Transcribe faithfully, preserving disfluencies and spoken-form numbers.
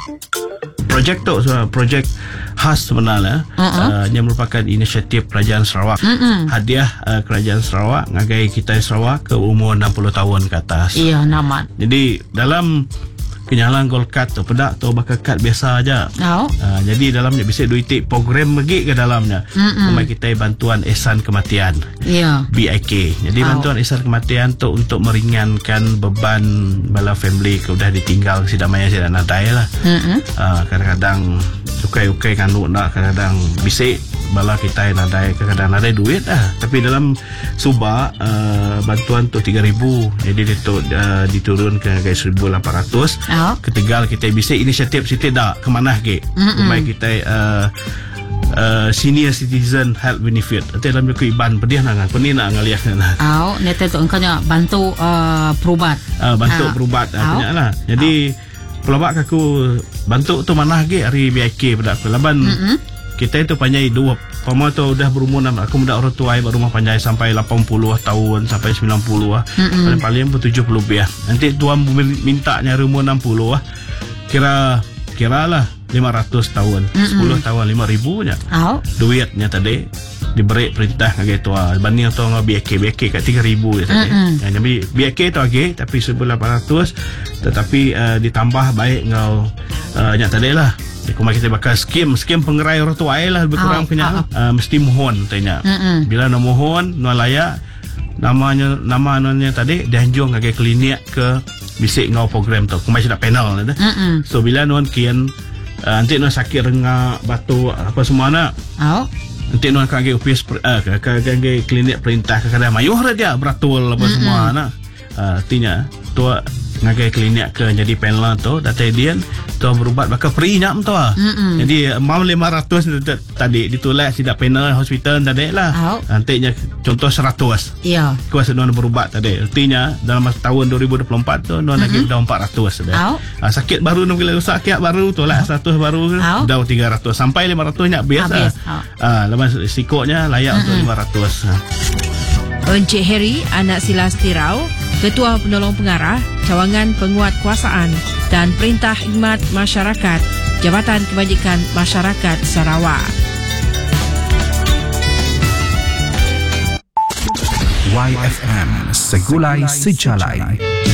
Projek tu so, projek khas sebenarnya. Uh-huh. uh, Yang merupakan inisiatif Kerajaan Sarawak. Uh-uh. Hadiah uh, Kerajaan Sarawak ngagai kita Sarawak ke umur enam puluh tahun ke atas. Iya, namat. Jadi dalam kenyalaan gold card tu pedak tu bakal kad biasa aja. Oh. Uh, jadi dalamnya bisa duit program lagi ke dalamnya. Rumah kita bantuan ihsan kematian. Iya. B I K. Jadi oh. bantuan ihsan kematian tu untuk meringankan beban bala family ke udah ditinggal sida maya sida nadai lah. Uh-uh. Uh, kadang-kadang ukai-ukai kanu nak kadang-kadang bisik bala kita nadai kadang-kadang nadai duit lah. Tapi dalam subak uh, bantuan tu tiga ribu. Jadi ditu, uh, diturun ke seribu lapan ratus. Oh. Ketiga kita bisa inisiatif kita dah kemana ke supaya kita uh, uh, senior citizen health benefit atau dalam buku iban pedih nak peni nak ngaliak nak. Oh, nete tu engkaunya bantu uh, perubat. Uh, bantu uh. perubat uh, punya lah. Jadi pelabak aku bantu tu mana ke hari B I K pada aku laban. Mm-hmm. Kita itu panjai dua Pama tu dah berumur enam. Aku muda orang tua baru rumah panjai sampai lapan puluh tahun sampai sembilan puluh ah. Mm-hmm. Paling pun tujuh puluh lebih ah. Nanti tuan minta nya umur enam puluh ah. Kira kira lah lima ratus tahun. Mm-hmm. sepuluh tahun lima ribu nya. Oh. Duitnya tadi diberi perintah ngage tua. Banding tu ngau B I K B I K kat tiga ribu ya tadi. Mm-hmm. Jadi B I K tu lagi tapi seribu lapan ratus tetapi uh, ditambah baik ngau uh, nya tadi lah. Kuma kita bakal skim skim pengerai orang tua lah lebih kurang oh, punya oh. Uh, mesti mohon tanya. Mm-mm. Bila nak mohon nak layak namanya nama anonnya tadi dianjung ke klinik ke bisik ngau program tu. Kuma sudah panel dah. So bila non kian uh, nanti non sakit rengak batu apa semua nak. Oh. Nanti non kage upis uh, kage klinik perintah kadang mayuh dia beratul apa Mm-mm. semua nak. Uh, artinya tu ngagai klinik ke jadi panel tu data dia tu berubat bakal free nyam tu ah. Jadi mau lima ratus tadi ditulis tidak panel hospital tadi lah. Oh. Nantinya contoh seratus. Iya. Kuasa non berubat tadi. Artinya dalam tahun dua ribu dua puluh empat tu non lagi dah empat ratus dah. Oh. Ah, sakit baru nak bila sakit baru tu lah oh. seratus baru oh. dah tiga ratus sampai lima ratus nya biasa. Oh. Ah, lepas risikonya layak mm-hmm. untuk lima ratus. Encik Harry, anak Silas Tirau, Ketua Penolong Pengarah, Cawangan Penguat Kuasaan dan Perintah Khidmat Masyarakat, Jabatan Kebajikan Masyarakat Sarawak. Y F M Segulai Sejalai.